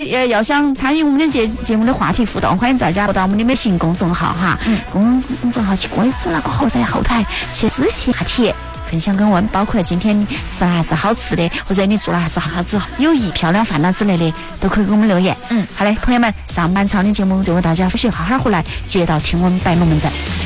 要想参与我们的节目的话题互动，欢迎大家到我们的微信公众号哈，公众号去关注那个后在后台去私信话题。分享跟我们，包括今天你吃了啥子好吃的，或者你做了啥子有益漂亮饭呐之类的，都可以给我们留言。好嘞，朋友们，上半场的节目就为大家复习，好好回来接到听我们摆龙门阵。